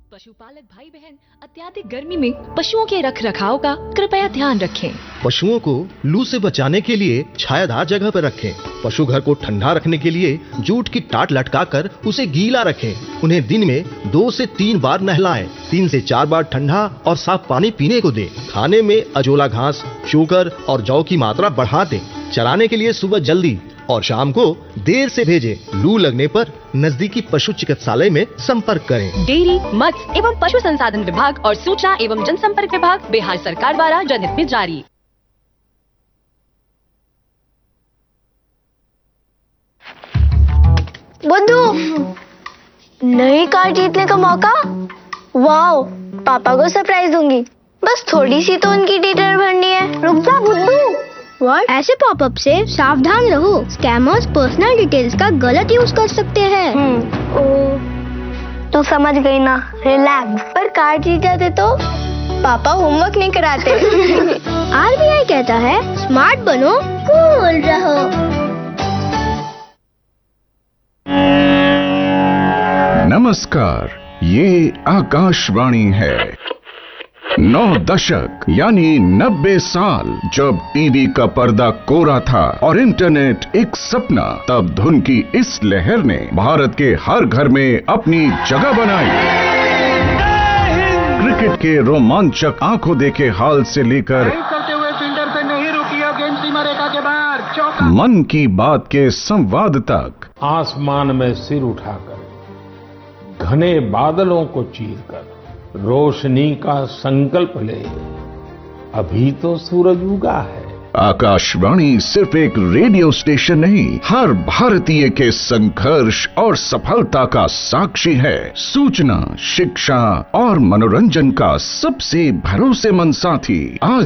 पशुपालक भाई बहन अत्यधिक गर्मी में पशुओं के रख रखाव का कृपया ध्यान रखें। पशुओं को लू से बचाने के लिए छायादार जगह पर रखें। पशु घर को ठंडा रखने के लिए जूट की टाट लटकाकर उसे गीला रखें। उन्हें दिन में 2 से 3 बार नहलाएं। 3 से 4 बार ठंडा और साफ पानी पीने को दें। खाने में अजोला घास, शूकर और जौ की मात्रा बढ़ा दें। चराने के लिए सुबह जल्दी और शाम को देर से भेजें। लू लगने पर नजदीकी पशु चिकित्सालय में संपर्क करें। डेयरी, मत्स्य एवं पशु संसाधन विभाग और सूचना एवं जनसंपर्क विभाग बिहार सरकार द्वारा जनहित में जारी। बुद्धू, नई कार जीतने का मौका। वाओ, पापा को सरप्राइज दूंगी। बस थोड़ी सी तो उनकी डिटेल भरनी है। रुक जा बुद्धू। What? ऐसे पॉपअप से सावधान रहो। स्कैमर्स पर्सनल डिटेल्स का गलत यूज कर सकते हैं। तो समझ गई ना, रिलैक्स। पर कार जीत जाते तो पापा होमवर्क नहीं कराते। RBI कहता है स्मार्ट बनो, कूल रहो। नमस्कार, ये आकाशवाणी है। 9 दशक यानी 90 साल जब टीवी का पर्दा कोरा था और इंटरनेट एक सपना, तब धुन की इस लहर ने भारत के हर घर में अपनी जगह बनाई। क्रिकेट के रोमांचक आंखों देखे हाल से लेकर करते हुए फील्डर से नहीं रुकी और गेंद सीमा रेखा के बाहर, चौका। मन की बात के संवाद तक, आसमान में सिर उठाकर, घने बादलों को चीरकर रोशनी का संकल्प ले, अभी तो सूरज उगा है। आकाशवाणी सिर्फ एक रेडियो स्टेशन नहीं, हर भारतीय के संघर्ष और सफलता का साक्षी है। सूचना, शिक्षा और मनोरंजन का सबसे भरोसेमंद साथी। आज